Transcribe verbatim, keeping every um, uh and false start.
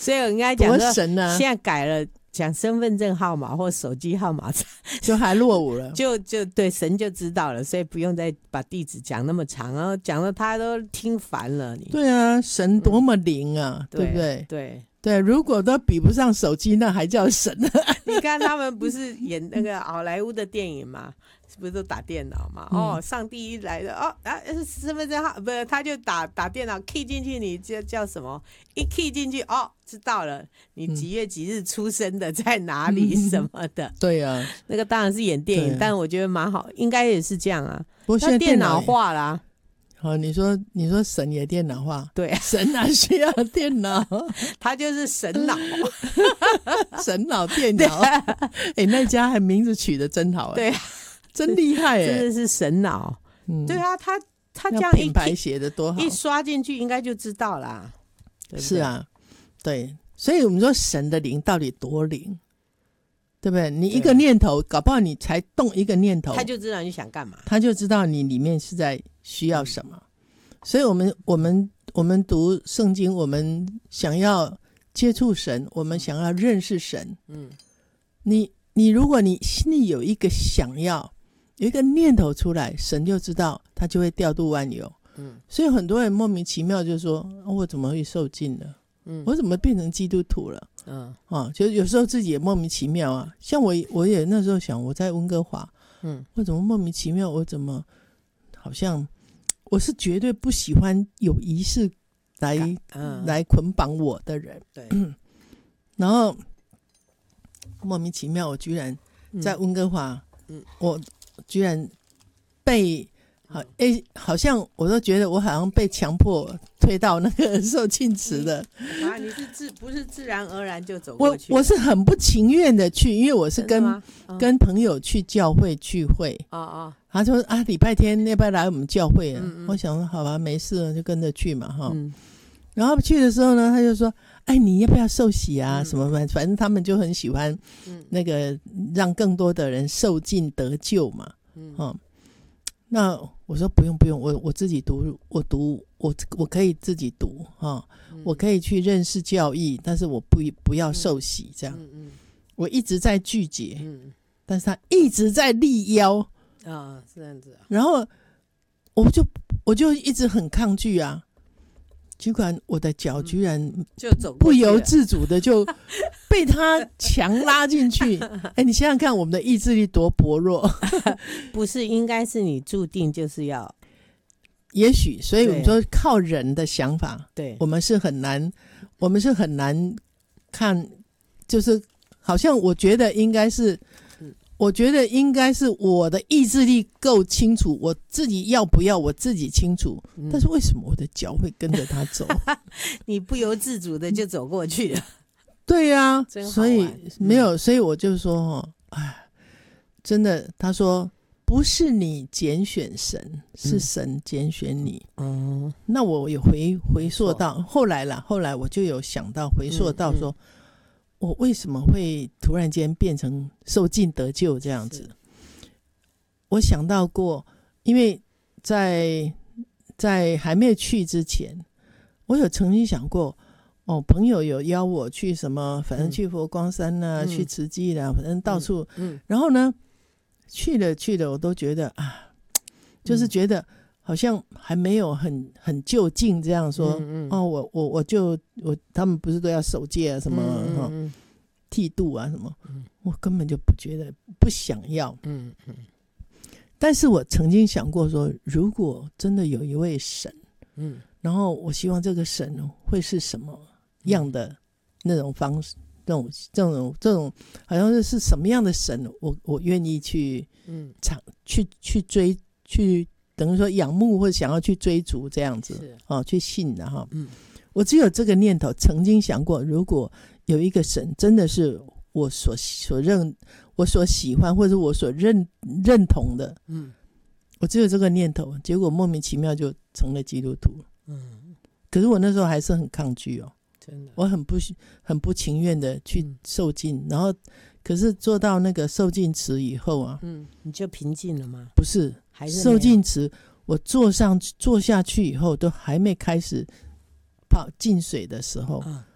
所以我应该讲说， 神啊， 现在改了。讲身份证号码或手机号码就还落伍了， 就就对神就知道了，所以不用再把地址讲那么长，然后讲到他都听烦了你。 对啊，神多么灵啊， 嗯、 对不对？ 对对，如果都比不上手机，那还叫神呢？ 你看他们不是演那个好莱坞的电影吗？不是都打电脑嘛？嗯、哦，上帝一来的哦啊，身份证号不是，他就打打电脑 key 进去，你叫叫什么？一 key 进去哦，知道了，你几月几日出生的，在哪里、嗯、什么的。 对啊， 那个当然是演电影，但我觉得蛮好，应该也是这样啊。 不过现在电脑化啦。 哦，你说你说神也电脑化， 对、啊， 神哪需要电脑？ 他就是神脑， 神脑电脑。哎、欸，那家还名字取得真好， 对、啊， 真厉害哎， 真的是神脑。嗯，对啊，他他这样一品牌写的多好， 一刷进去应该就知道啦。对对是啊，对，所以我们说神的灵到底多灵，对不对？你一个念头，搞不好你才动一个念头， 他就知道你想干嘛， 他就知道你里面是在需要什么。所以我们我们我们读圣经，我们想要接触神，我们想要认识神。嗯，你你如果你心里有一个想要，有一个念头出来，神就知道，他就会调度万有。嗯，所以很多人莫名其妙就说、哦、我怎么会受尽了？嗯，我怎么变成基督徒了？嗯，啊，就有时候自己也莫名其妙啊。像我，我也那时候想，我在温哥华，嗯，我怎么莫名其妙？我怎么好像我是绝对不喜欢有仪式来、嗯、来捆绑我的人。对，然后莫名其妙，我居然在温哥华，嗯，我居然被。好, 欸、好像我都觉得我好像被强迫推到那个受浸池的啊！你是自不是自然而然就走过去？ 我我是很不情愿的去，因为我是跟、嗯、跟朋友去教会聚会。哦哦，他说啊，礼拜天要不要来我们教会啊？嗯嗯我想说好吧，没事了就跟着去嘛哈。嗯、然后去的时候呢，他就说：“哎，你要不要受洗啊？嗯、什么反反正他们就很喜欢那个让更多的人受浸得救嘛。”嗯。哦那我说不用不用，我我自己读，我读我我可以自己读哈、嗯，我可以去认识教义，但是我不不要受洗这样。嗯嗯、我一直在拒绝、嗯，但是他一直在力邀啊，是这样子啊。 然后我就我就一直很抗拒啊，结果我的脚居然就走不由自主的就被他强拉进去。哎，你想想看，我们的意志力多薄弱。 不是，应该是你注定就是要， 也许，所以我们说靠人的想法， 对， 我们是很难，我们是很难看，就是好像我觉得应该是。我觉得应该是我的意志力够清楚，我自己要不要我自己清楚、嗯、但是为什么我的脚会跟着他走？ 你不由自主的就走过去了。 对啊，所以没有，所以我就说哎，真的，他说不是你拣选神，是神拣选你。嗯，那我有回回溯到后来啦，后来我就有想到回溯到说、嗯嗯我为什么会突然间变成受尽得救这样子？我想到过，因为在在还没有去之前，我有曾经想过，哦，朋友有邀我去什么，反正去佛光山啊，嗯、去慈济啦，反正到处、嗯嗯。然后呢，去了去了，我都觉得啊，就是觉得好像还没有很很就近这样说。嗯嗯哦，我我我就我他们不是都要守戒啊什么、嗯嗯哦、剃度啊什么、嗯，我根本就不觉得不想要。嗯嗯。但是我曾经想过说，如果真的有一位神，嗯，然后我希望这个神会是什么样的那种方式，这种这种这种好像是是什么样的神，我我愿意去嗯尝去去追去。等于说仰慕或者想要去追逐这样子、哦、去信的哈、嗯。我只有这个念头，曾经想过，如果有一个神真的是我所所认、我所喜欢或者我所认认同的，嗯，我只有这个念头，结果莫名其妙就成了基督徒。嗯，可是我那时候还是很抗拒哦，真的，我很不很不情愿的去受尽、嗯，然后可是做到那个受尽池以后啊，嗯， 你就平静了吗？ 不是。受尽池，我坐上坐下去以后，都还没开始泡进水的时候、啊，